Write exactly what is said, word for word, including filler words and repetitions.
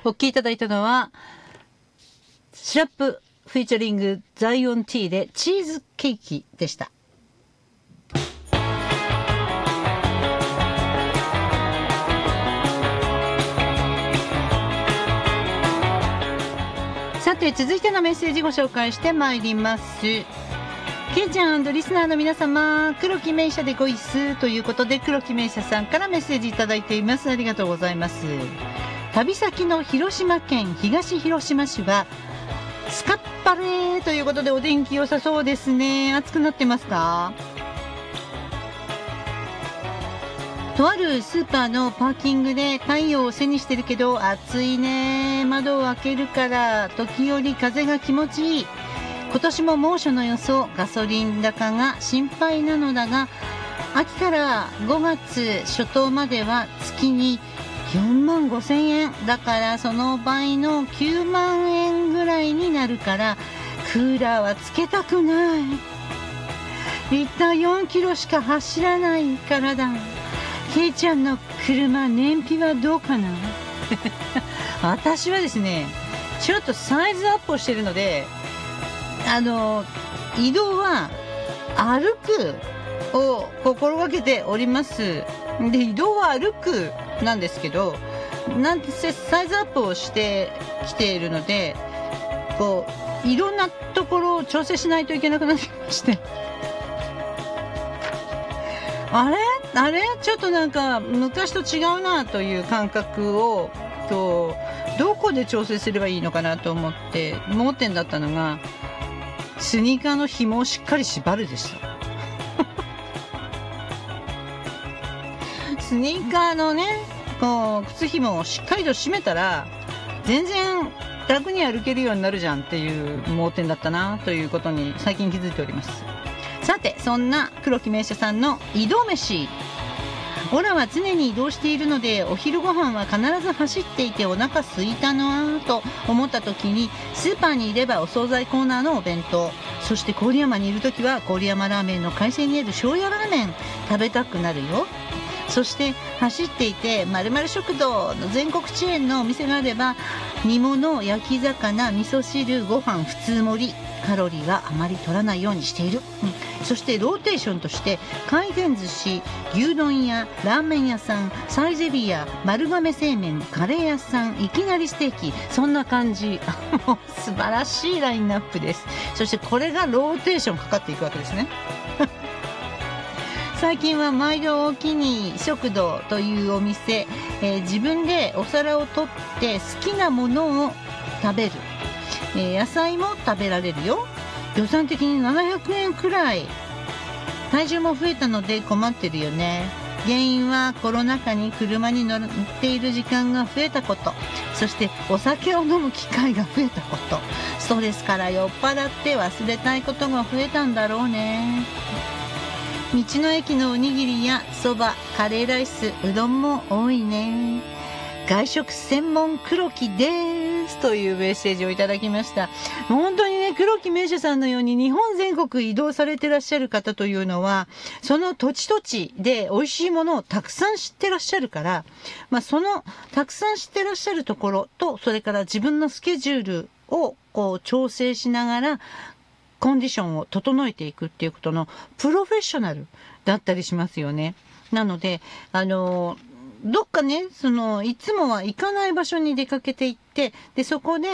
お聴きいただいたのはシラップフィーチャリングザイオン T でチーズケーキでした。さて続いてのメッセージご紹介してまいります。けいちゃん&リスナーの皆様、黒木名車でごいっすということで、黒木名車さんからメッセージいただいています。ありがとうございます。旅先の広島県東広島市はスカッパレーということで、お天気良さそうですね。暑くなってますか？とあるスーパーのパーキングで太陽を背にしてるけど暑いね。窓を開けるから時折風が気持ちいい。今年も猛暑の予想。ガソリン高が心配なのだが、秋からごがつ初頭までは月によんまんごせんえんだから、その倍のきゅうまんえんぐらいになるから、クーラーはつけたくない。リッターよんキロしか走らないからだ。ケイちゃんの車燃費はどうかな？私はですね、ちょっとサイズアップをしているので、あの移動は歩くを心がけております。で、移動は歩くなんですけど、なんてサイズアップをしてきているので、こういろんなところを調整しないといけなくなってきましてあれあれちょっとなんか昔と違うなという感覚をとどこで調整すればいいのかなと思って、盲点だったのがスニーカーの紐をしっかり縛るでした。スニーカーのね、こう靴紐をしっかりと締めたら全然楽に歩けるようになるじゃんっていう盲点だったなということに最近気づいております。さて、そんな黒木名車さんの移動飯。オラは常に移動しているので、お昼ご飯は必ず走っていてお腹すいたなと思った時に、スーパーにいればお惣菜コーナーのお弁当、そして郡山にいる時は郡山ラーメンの海鮮にある庄屋ラーメン食べたくなるよ。そして走っていて〇〇食堂の全国チェーンのお店があれば、煮物、焼き魚、味噌汁、ご飯普通盛り、カロリーはあまり取らないようにしている、うん、そしてローテーションとして回転寿司、牛丼屋、ラーメン屋さん、サイゼリヤ、丸亀製麺、カレー屋さん、いきなりステーキ、そんな感じ。素晴らしいラインナップです。そしてこれがローテーションかかっていくわけですね。最近は毎度お気に食堂というお店、えー、自分でお皿を取って好きなものを食べる、えー、野菜も食べられるよ。予算的にななひゃくえんくらい。体重も増えたので困ってるよね。原因はコロナ禍に車に乗っている時間が増えたこと、そしてお酒を飲む機会が増えたこと、ストレスから酔っ払って忘れたいことが増えたんだろうね。道の駅のおにぎりやそば、カレーライス、うどんも多いね。外食専門黒木ですというメッセージをいただきました。本当にね、黒木名車さんのように日本全国移動されてらっしゃる方というのは、その土地土地で美味しいものをたくさん知ってらっしゃるから、まあ、そのたくさん知ってらっしゃるところと、それから自分のスケジュールをこう調整しながらコンディションを整えていくっていうことのプロフェッショナルだったりしますよね。なので、あのどっかね、そのいつもは行かない場所に出かけていって、でそこで